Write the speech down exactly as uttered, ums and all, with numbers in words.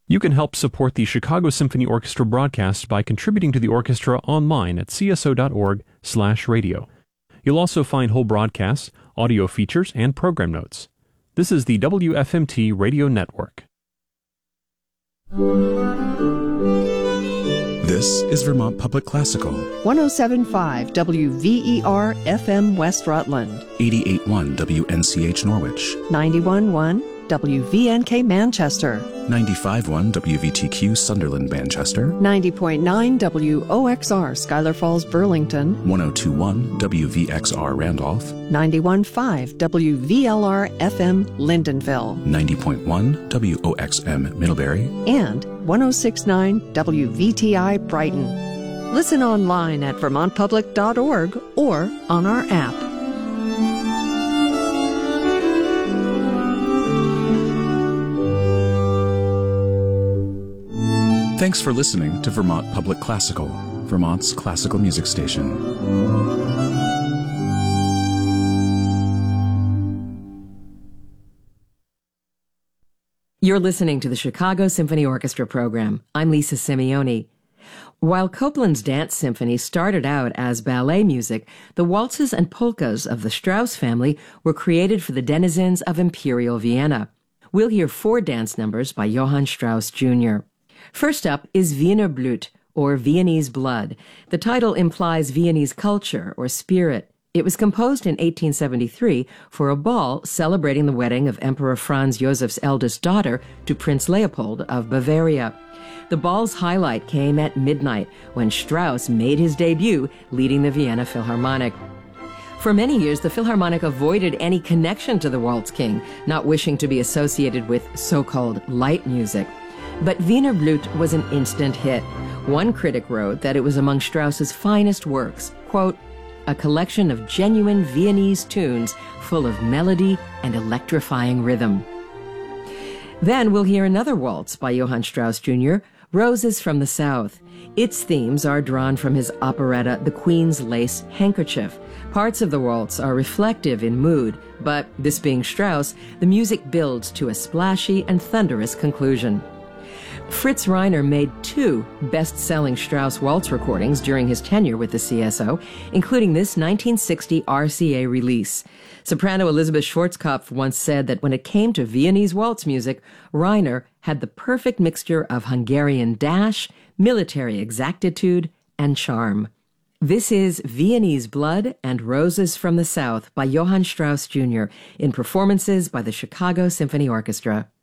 You can help support the Chicago Symphony Orchestra broadcast by contributing to the orchestra online at c s o dot org slash radio. You'll also find whole broadcasts, audio features, and program notes. This is the W F M T Radio Network. This is Vermont Public Classical. one oh seven point five W V E R F M West Rutland. eighty-eight point one W N C H Norwich. ninety-one point one W V N K Manchester. ninety-five point one W V T Q Sunderland Manchester. ninety point nine W O X R Schuyler Falls Burlington. one oh two point one W V X R Randolph. ninety-one point five W V L R F M Lyndonville. ninety point one W O X M Middlebury. And one oh six point nine W V T I Brighton. Listen online at vermont public dot org or on our app. Thanks for listening to Vermont Public Classical, Vermont's classical music station. You're listening to the Chicago Symphony Orchestra program. I'm Lisa Simeone. While Copland's Dance Symphony started out as ballet music, the waltzes and polkas of the Strauss family were created for the denizens of Imperial Vienna. We'll hear four dance numbers by Johann Strauss Junior First up is Wiener Blut, or Viennese Blood. The title implies Viennese culture or spirit. It was composed in eighteen seventy-three for a ball celebrating the wedding of Emperor Franz Josef's eldest daughter to Prince Leopold of Bavaria. The ball's highlight came at midnight when Strauss made his debut leading the Vienna Philharmonic. For many years, the Philharmonic avoided any connection to the Waltz King, not wishing to be associated with so-called light music. But Wiener Blut was an instant hit. One critic wrote that it was among Strauss's finest works, quote, a collection of genuine Viennese tunes full of melody and electrifying rhythm. Then we'll hear another waltz by Johann Strauss Junior, Roses from the South. Its themes are drawn from his operetta The Queen's Lace Handkerchief. Parts of the waltz are reflective in mood, but this being Strauss, the music builds to a splashy and thunderous conclusion. Fritz Reiner made two best-selling Strauss waltz recordings during his tenure with the C S O, including this nineteen sixty R C A release. Soprano Elizabeth Schwarzkopf once said that when it came to Viennese waltz music, Reiner had the perfect mixture of Hungarian dash, military exactitude, and charm. This is Viennese Blood and Roses from the South by Johann Strauss Junior in performances by the Chicago Symphony Orchestra.